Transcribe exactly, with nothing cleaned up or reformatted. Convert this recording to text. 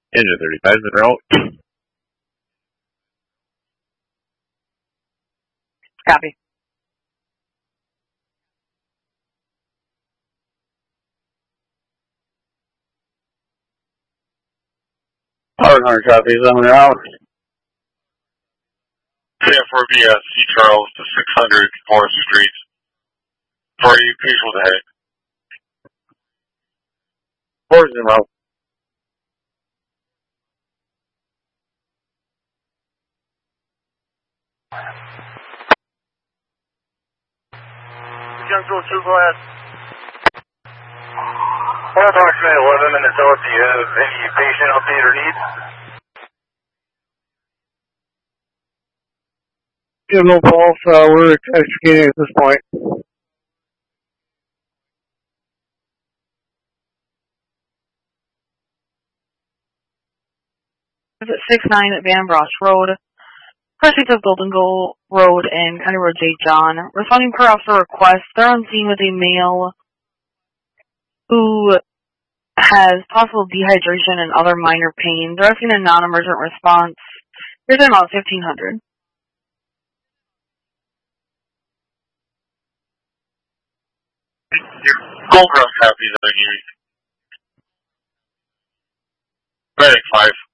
Engine thirty-five is en route. Copy. Power Hunter copies en route. Yeah, for B S, C. Charles to six hundred Forest Street. For you, peaceful to head. Forest en route. Central two, go ahead. Well, approximately eleven minutes out. Do you have any patient update or need? Yeah, no pulse. Uh, we're executing at this point. Is it six nine at Van Brosch Road, Precinct of Golden Goal Road, and County Road J. John. Responding per officer request. They're on scene with a male who has possible dehydration and other minor pain. They're asking a non-emergent response. Here's an amount fifteen hundred. Your Gold Rush copies, I give you. Medic five.